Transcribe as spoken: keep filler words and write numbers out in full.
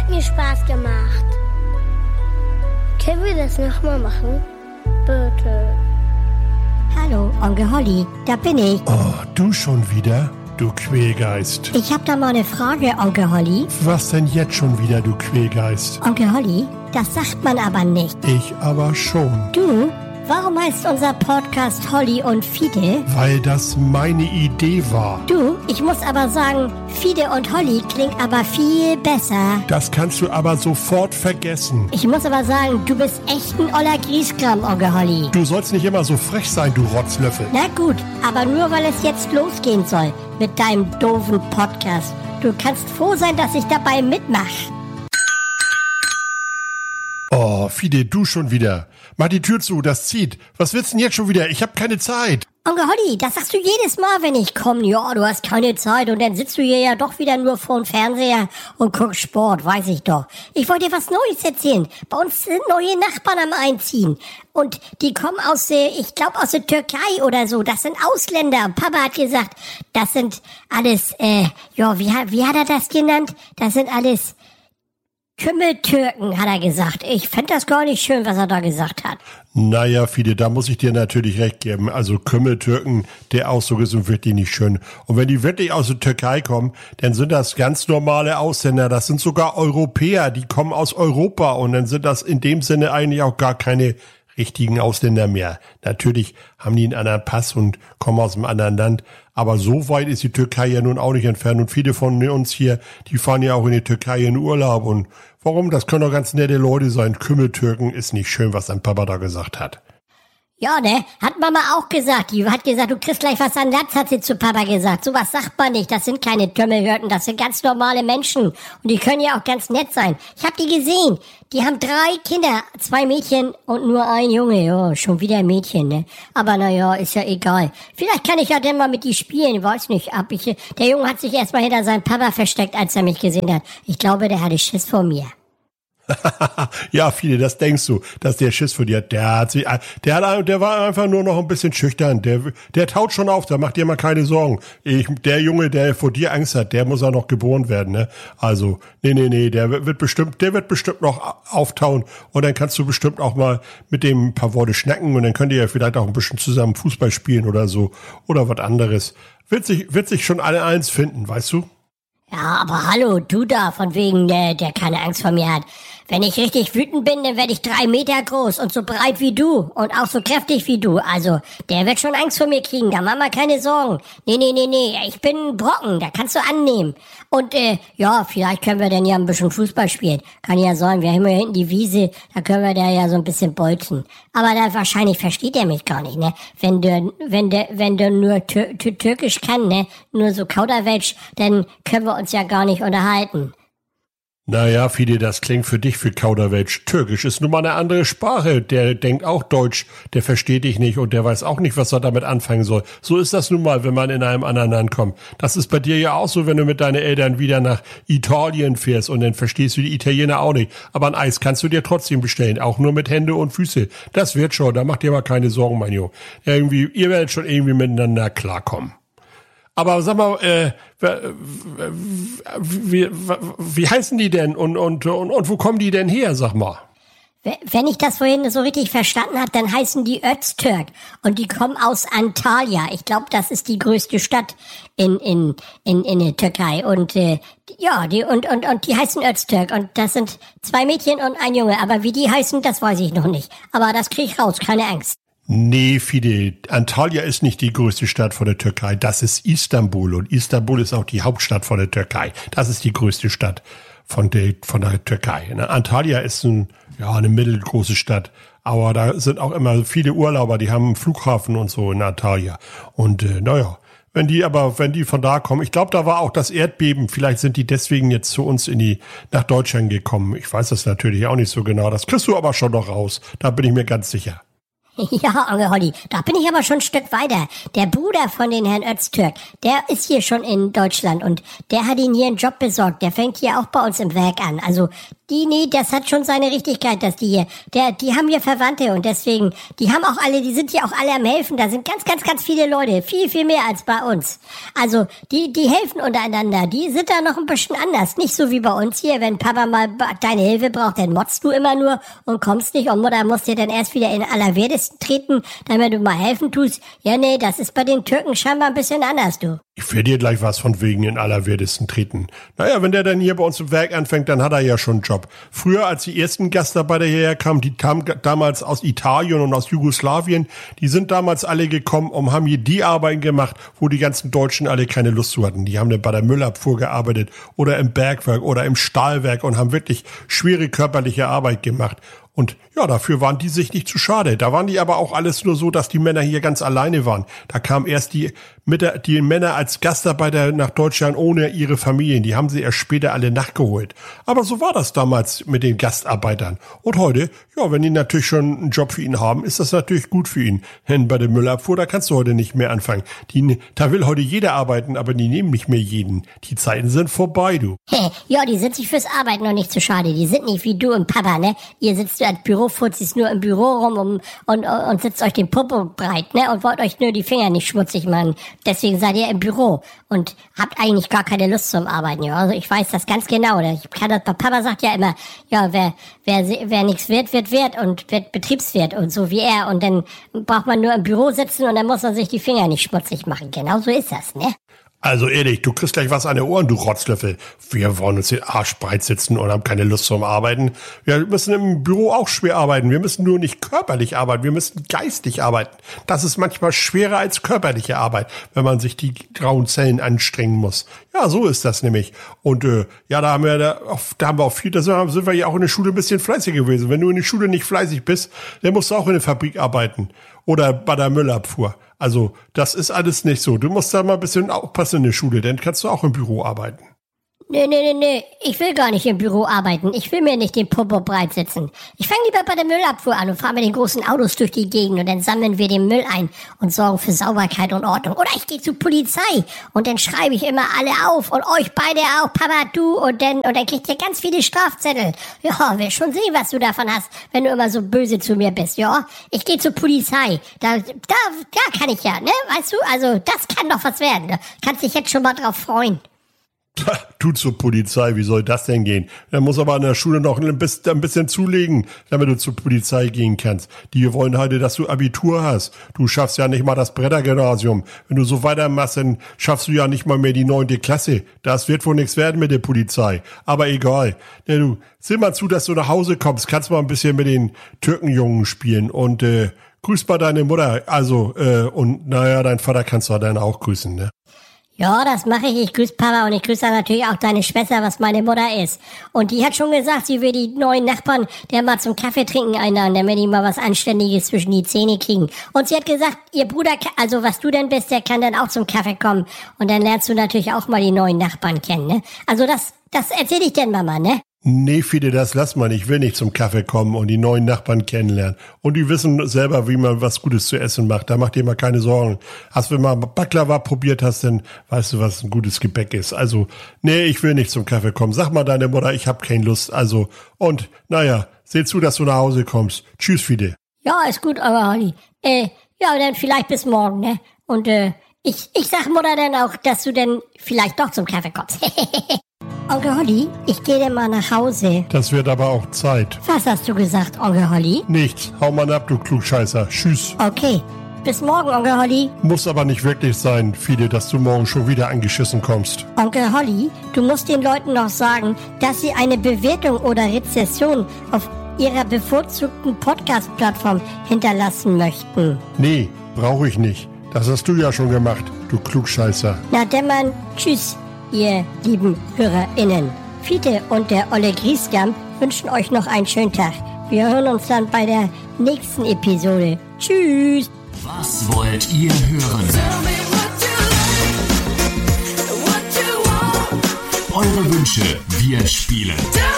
Hat mir Spaß gemacht. Können wir das nochmal machen? Bitte. Hallo, Onkel Holly, da bin ich. Oh, du schon wieder? Du Quälgeist. Ich hab da mal eine Frage, Onkel Holly. Was denn jetzt schon wieder, du Quälgeist? Onkel Holly, das sagt man aber nicht. Ich aber schon. Du? Warum heißt unser Podcast Holly und Fide? Weil das meine Idee war. Du, ich muss aber sagen, Fide und Holly klingt aber viel besser. Das kannst du aber sofort vergessen. Ich muss aber sagen, du bist echt ein oller Grieskram, Onkel Holly. Du sollst nicht immer so frech sein, du Rotzlöffel. Na gut, aber nur weil es jetzt losgehen soll mit deinem doofen Podcast. Du kannst froh sein, dass ich dabei mitmache. Oh, Fide, du schon wieder. Mach die Tür zu, das zieht. Was willst denn jetzt schon wieder? Ich hab keine Zeit. Onkel Holly, das sagst du jedes Mal, wenn ich komme. Ja, du hast keine Zeit und dann sitzt du hier ja doch wieder nur vor dem Fernseher und guckst Sport, weiß ich doch. Ich wollte dir was Neues erzählen. Bei uns sind neue Nachbarn am Einziehen. Und die kommen aus, äh, ich glaube aus der Türkei oder so. Das sind Ausländer. Papa hat gesagt, das sind alles, äh, ja, wie, wie hat er das genannt? Das sind alles Kümmeltürken, hat er gesagt. Ich fänd das gar nicht schön, was er da gesagt hat. Naja, Fide, da muss ich dir natürlich recht geben. Also Kümmeltürken, der Ausdruck ist wirklich nicht schön. Und wenn die wirklich aus der Türkei kommen, dann sind das ganz normale Ausländer. Das sind sogar Europäer, die kommen aus Europa. Und dann sind das in dem Sinne eigentlich auch gar keine richtigen Ausländer mehr. Natürlich haben die einen anderen Pass und kommen aus einem anderen Land. Aber so weit ist die Türkei ja nun auch nicht entfernt. Und viele von uns hier, die fahren ja auch in die Türkei in Urlaub. Und warum? Das können doch ganz nette Leute sein. Kümmeltürken ist nicht schön, was dein Papa da gesagt hat. Ja, ne? Hat Mama auch gesagt. Die hat gesagt, du kriegst gleich was an Latz, hat sie zu Papa gesagt. Sowas sagt man nicht. Das sind keine Tümmelhirten. Das sind ganz normale Menschen. Und die können ja auch ganz nett sein. Ich hab die gesehen. Die haben drei Kinder. Zwei Mädchen und nur ein Junge. Ja, schon wieder ein Mädchen, ne? Aber naja, ist ja egal. Vielleicht kann ich ja dann mal mit die spielen. Weiß nicht. Ab ich, der Junge hat sich erstmal hinter seinem Papa versteckt, als er mich gesehen hat. Ich glaube, der hatte Schiss vor mir. Ja, viele, das denkst du, dass der Schiss vor dir hat. Der hat sich, der hat, der war einfach nur noch ein bisschen schüchtern. Der, der taut schon auf, da mach dir mal keine Sorgen. Ich, der Junge, der vor dir Angst hat, der muss auch noch geboren werden, ne? Also, nee, nee, nee, der wird bestimmt, der wird bestimmt noch auftauen und dann kannst du bestimmt auch mal mit dem ein paar Worte schnacken und dann könnt ihr ja vielleicht auch ein bisschen zusammen Fußball spielen oder so oder was anderes. Wird sich, wird sich schon alle eins finden, weißt du? Ja, aber hallo, du da, von wegen, der, der keine Angst vor mir hat. Wenn ich richtig wütend bin, dann werde ich drei Meter groß und so breit wie du und auch so kräftig wie du. Also, der wird schon Angst vor mir kriegen, da mach mal keine Sorgen. Nee, nee, nee, nee, ich bin ein Brocken, da kannst du annehmen. Und, äh, ja, vielleicht können wir dann ja ein bisschen Fußball spielen. Kann ja sein, wir haben ja hinten die Wiese, da können wir da ja so ein bisschen bolzen. Aber da wahrscheinlich versteht er mich gar nicht, ne? Wenn du, wenn der, wenn du nur tür- tür- türkisch kann, ne? Nur so Kauderwelsch, dann können wir uns ja gar nicht unterhalten. Naja, Fide, das klingt für dich für Kauderwelsch. Türkisch ist nun mal eine andere Sprache. Der denkt auch Deutsch, der versteht dich nicht und der weiß auch nicht, was er damit anfangen soll. So ist das nun mal, wenn man in einem anderen Land kommt. Das ist bei dir ja auch so, wenn du mit deinen Eltern wieder nach Italien fährst und dann verstehst du die Italiener auch nicht. Aber ein Eis kannst du dir trotzdem bestellen, auch nur mit Hände und Füße. Das wird schon, da macht dir mal keine Sorgen, mein Junge. Irgendwie, ihr werdet schon irgendwie miteinander klarkommen. Aber sag mal, äh, wie, wie, wie heißen die denn und, und, und, und wo kommen die denn her, sag mal? Wenn ich das vorhin so richtig verstanden habe, dann heißen die Öztürk und die kommen aus Antalya. Ich glaube, das ist die größte Stadt in in in in der Türkei und äh, ja, die und und und die heißen Öztürk und das sind zwei Mädchen und ein Junge, aber wie die heißen, das weiß ich noch nicht. Aber das krieg ich raus, keine Angst. Nee, Fide, Antalya ist nicht die größte Stadt von der Türkei, das ist Istanbul und Istanbul ist auch die Hauptstadt von der Türkei. Das ist die größte Stadt von der von der Türkei. Antalya ist ein, ja, eine mittelgroße Stadt, aber da sind auch immer viele Urlauber, die haben einen Flughafen und so in Antalya. Und äh, naja, wenn die aber, wenn die von da kommen, ich glaube, da war auch das Erdbeben, vielleicht sind die deswegen jetzt zu uns in die nach Deutschland gekommen. Ich weiß das natürlich auch nicht so genau, das kriegst du aber schon noch raus, da bin ich mir ganz sicher. Ja, Onkel Holly, da bin ich aber schon ein Stück weiter. Der Bruder von den Herrn Öztürk, der ist hier schon in Deutschland und der hat ihn hier einen Job besorgt. Der fängt hier auch bei uns im Werk an. Also die, nee, das hat schon seine Richtigkeit, dass die hier, der, die haben hier Verwandte und deswegen, die haben auch alle, die sind hier auch alle am helfen. Da sind ganz, ganz, ganz viele Leute, viel, viel mehr als bei uns. Also die, die helfen untereinander. Die sind da noch ein bisschen anders. Nicht so wie bei uns hier, wenn Papa mal deine Hilfe braucht, dann motzt du immer nur und kommst nicht und Mutter muss dir dann erst wieder in Allerwertesten treten, damit du mal helfen tust. Ja, nee, das ist bei den Türken scheinbar ein bisschen anders, du. Ich will dir gleich was von wegen in Allerwertesten treten. Naja, wenn der dann hier bei uns im Werk anfängt, dann hat er ja schon einen Job. Früher, als die ersten Gastarbeiter hierher kamen, die kamen damals aus Italien und aus Jugoslawien, die sind damals alle gekommen und haben hier die Arbeiten gemacht, wo die ganzen Deutschen alle keine Lust zu hatten. Die haben dann bei der Müllabfuhr gearbeitet oder im Bergwerk oder im Stahlwerk und haben wirklich schwere körperliche Arbeit gemacht. Und ja, dafür waren die sich nicht zu schade. Da waren die aber auch alles nur so, dass die Männer hier ganz alleine waren. Da kamen erst die, die Männer als Gastarbeiter nach Deutschland ohne ihre Familien. Die haben sie erst später alle nachgeholt. Aber so war das damals mit den Gastarbeitern. Und heute, ja, wenn die natürlich schon einen Job für ihn haben, ist das natürlich gut für ihn. Denn bei der Müllabfuhr, da kannst du heute nicht mehr anfangen. Die, da will heute jeder arbeiten, aber die nehmen nicht mehr jeden. Die Zeiten sind vorbei, du. Ja, die sind sich fürs Arbeiten noch nicht zu schade. Die sind nicht wie du und Papa, ne? Ihr sitzt als Bürofuzis nur im Büro rum und, und, und sitzt euch den Popo breit, ne? Und wollt euch nur die Finger nicht schmutzig machen. Deswegen seid ihr im Büro und habt eigentlich gar keine Lust zum Arbeiten, ja. Also ich weiß das ganz genau. Ich kann das, Papa sagt ja immer, ja, wer, wer, wer nichts wird, wird Wert und wird Betriebswirt und so wie er. Und dann braucht man nur im Büro sitzen und dann muss man sich die Finger nicht schmutzig machen. Genau so ist das, ne? Also ehrlich, du kriegst gleich was an den Ohren, du Rotzlöffel. Wir wollen uns den Arsch breit sitzen und haben keine Lust zum Arbeiten. Wir müssen im Büro auch schwer arbeiten. Wir müssen nur nicht körperlich arbeiten, wir müssen geistig arbeiten. Das ist manchmal schwerer als körperliche Arbeit, wenn man sich die grauen Zellen anstrengen muss. Ja, so ist das nämlich. Und äh, ja, da haben wir da, da haben wir auch viel, da sind wir ja auch in der Schule ein bisschen fleißig gewesen. Wenn du in der Schule nicht fleißig bist, dann musst du auch in der Fabrik arbeiten. Oder bei der Müllabfuhr. Also, das ist alles nicht so. Du musst da mal ein bisschen aufpassen in der Schule, dann kannst du auch im Büro arbeiten. Nee, nee, nee, nee. Ich will gar nicht im Büro arbeiten. Ich will mir nicht den Popo breit sitzen. Ich fange lieber bei der Müllabfuhr an und fahre mit den großen Autos durch die Gegend und dann sammeln wir den Müll ein und sorgen für Sauberkeit und Ordnung. Oder ich gehe zur Polizei und dann schreibe ich immer alle auf und euch beide auch, Papa, du und dann, und dann kriegt ihr ganz viele Strafzettel. Ja, will schon sehen, was du davon hast, wenn du immer so böse zu mir bist, ja. Ich gehe zur Polizei. Da, da, da kann ich ja, ne, weißt du, also das kann doch was werden. Da kannst dich jetzt schon mal drauf freuen. Du zur Polizei, wie soll das denn gehen? Da muss aber an der Schule noch ein bisschen, ein bisschen zulegen, damit du zur Polizei gehen kannst. Die wollen heute, dass du Abitur hast. Du schaffst ja nicht mal das Brettergymnasium. Wenn du so weitermachst, dann schaffst du ja nicht mal mehr die neunte Klasse. Das wird wohl nichts werden mit der Polizei. Aber egal. Ja, du, sieh mal zu, dass du nach Hause kommst. Kannst mal ein bisschen mit den Türkenjungen spielen und äh, grüß mal deine Mutter. Also, äh, und naja, dein Vater kannst du dann auch grüßen, ne? Ja, das mache ich. Ich grüße Papa und ich grüße natürlich auch deine Schwester, was meine Mutter ist. Und die hat schon gesagt, sie will die neuen Nachbarn, der mal zum Kaffee trinken einladen, damit die mal was Anständiges zwischen die Zähne kriegen. Und sie hat gesagt, ihr Bruder, also was du denn bist, der kann dann auch zum Kaffee kommen. Und dann lernst du natürlich auch mal die neuen Nachbarn kennen, ne? Also das, das erzähl ich denn Mama, ne? Nee, Fide, das lass mal. Ich will nicht zum Kaffee kommen und die neuen Nachbarn kennenlernen. Und die wissen selber, wie man was Gutes zu essen macht. Da mach dir mal keine Sorgen. Hast, wenn du mal Baklava probiert hast, dann weißt du, was ein gutes Gebäck ist. Also, nee, ich will nicht zum Kaffee kommen. Sag mal deine Mutter, ich hab keine Lust. Also, und, naja, seh zu, dass du nach Hause kommst. Tschüss, Fide. Ja, ist gut, aber Holly. Äh, ja, dann vielleicht bis morgen, ne? Und, äh, ich, ich sag Mutter dann auch, dass du dann vielleicht doch zum Kaffee kommst. Onkel Holly, ich gehe denn mal nach Hause. Das wird aber auch Zeit. Was hast du gesagt, Onkel Holly? Nichts. Hau mal ab, du Klugscheißer. Tschüss. Okay. Bis morgen, Onkel Holly. Muss aber nicht wirklich sein, Fide, dass du morgen schon wieder angeschissen kommst. Onkel Holly, du musst den Leuten noch sagen, dass sie eine Bewertung oder Rezession auf ihrer bevorzugten Podcast-Plattform hinterlassen möchten. Nee, brauche ich nicht. Das hast du ja schon gemacht, du Klugscheißer. Na dämmern, tschüss, ihr lieben HörerInnen. Fiete und der Olle Grieskamp wünschen euch noch einen schönen Tag. Wir hören uns dann bei der nächsten Episode. Tschüss. Was wollt ihr hören? Eure Wünsche, wir spielen.